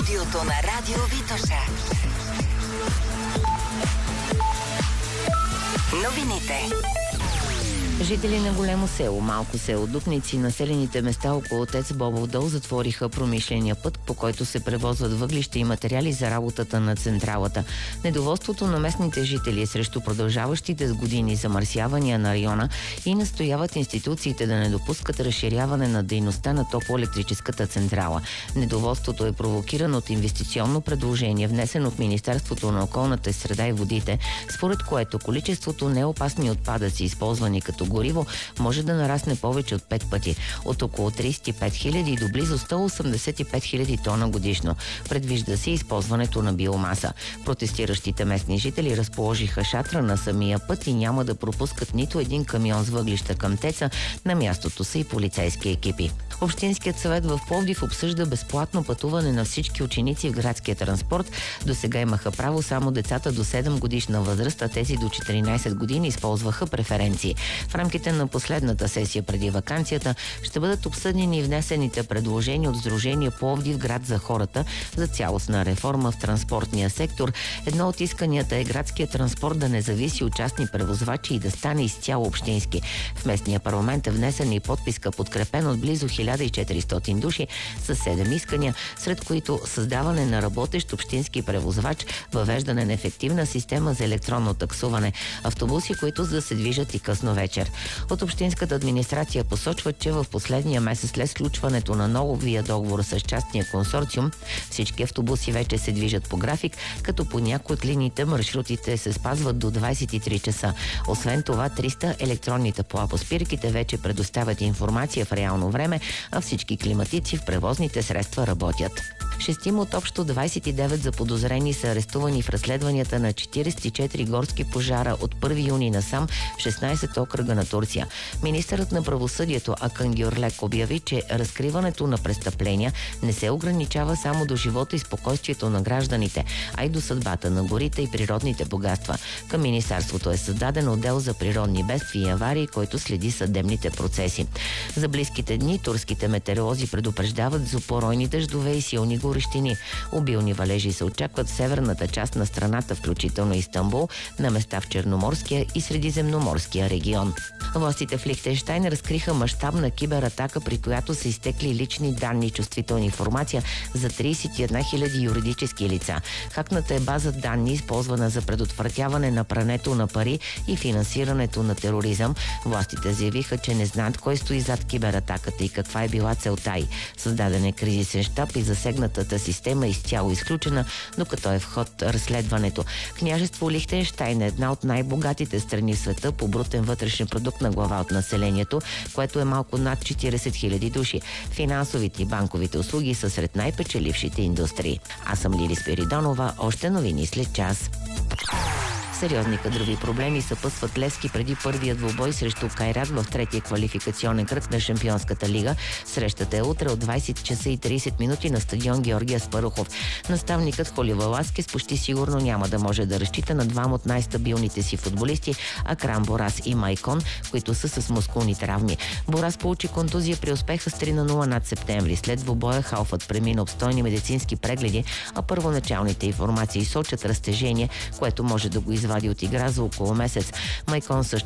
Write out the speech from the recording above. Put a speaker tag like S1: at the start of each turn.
S1: Студиото на Радио Витоша. Новините.
S2: Жители на Големо село, Малко село, Дупници и населените места около Отец Бобов дол затвориха промишления път, по който се превозват въглища и материали за работата на централата. Недоволството на местните жители е срещу продължаващите с години замърсявания на района и настояват институциите да не допускат разширяване на дейността на топлоелектрическата централа. Недоволството е провокирано от инвестиционно предложение, внесено в Министерството на околната среда и водите, според което количеството неопасни отпадъци, използвани като гориво, може да нарасне повече от 5 пъти, от около 35 000 до близо 185 000 тона годишно. Предвижда се използването на биомаса. Протестиращите местни жители разположиха шатра на самия път и няма да пропускат нито един камион с въглища към ТЕЦ-а. На мястото са и полицейски екипи. Общинският съвет в Пловдив обсъжда безплатно пътуване на всички ученици в градския транспорт. До сега имаха право само децата до 7 годишна възраст, а тези до 14 години използваха преференции. В рамките на последната сесия преди ваканцията ще бъдат обсъдени и внесените предложения от Сдружение Пловдив град за хората за цялостна реформа в транспортния сектор. Едно от исканията е градският транспорт да не зависи от частни превозвачи и да стане изцяло общински. В местния парламент е внесена и подписка, подкрепен от близо 1400 души с 7 искания, сред които създаване на работещ общински превозвач, въвеждане на ефективна система за електронно таксуване, автобуси, които да се движат и късно вечер. От общинската администрация посочват, че в последния месец след сключването на новия договор с частния консорциум, всички автобуси вече се движат по график, като по някои от линиите маршрутите се спазват до 23 часа. Освен това, 300 електронни тепла по спирките вече предоставят информация в реално време, а всички климатици в превозните средства работят. 6 от общо 29 заподозрени са арестувани в разследванията на 44 горски пожара от 1 юни насам в 16 окръга на Турция. Министърът на правосъдието Акън Гюрлек обяви, че разкриването на престъпления не се ограничава само до живота и спокойствието на гражданите, а и до съдбата на горите и природните богатства. Към министерството е създаден отдел за природни бедствия и аварии, който следи съдебните процеси. За близките дни турските метеоролози предупреждават за поройни дъждове и силни горещини. Обилни валежи се очакват в северната част на страната, включително Истанбул, на места в Черноморския и Средиземноморския регион. Властите в Лихтенщайн разкриха мащабна кибератака, при която са изтекли лични данни и чувствителна информация за 31 000 юридически лица. Хакната е база данни, използвана за предотвратяване на прането на пари и финансирането на тероризъм. Властите заявиха, че не знаят кой стои зад кибератаката и каква е била целта й. Създаден е кризисен щаб и засегнатата система е изцяло изключена, докато е в ход разследването. Княжество Лихтенщайн е една от най-богатите страни в света по брутен вътрешен продукт на глава от населението, което е малко над 40 000 души. Финансовите и банковите услуги са сред най-печелившите индустрии. Аз съм Лили Спиридонова, още новини след час. Сериозни кадрови проблеми съпътстват Левски преди първия двубой срещу Кайрат в третия квалификационен кръг на Шампионската лига. Срещата е утре от 20 часа и 30 минути на стадион Георгия Спарухов. Наставникът Холивал Ласкес почти сигурно няма да може да разчита на двама от най-стабилните си футболисти Акрам Борас и Майкон, които са с мускулни травми. Борас получи контузия при успеха с 3-0 над Септември. След двубоя халфът премина обстойни медицински прегледи, а първоначалните информации сочат разтежение, което може да го извади от игра за около месец. Майкон също